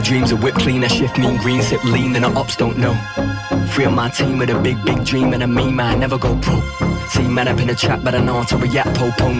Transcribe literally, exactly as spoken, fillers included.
dreams, a whip cleaner, shift mean green, sip lean, and the ops don't know. Free up my team with a big, big dream, and a me man, never go pro. See man up in the chat, but I know how to react, po, po.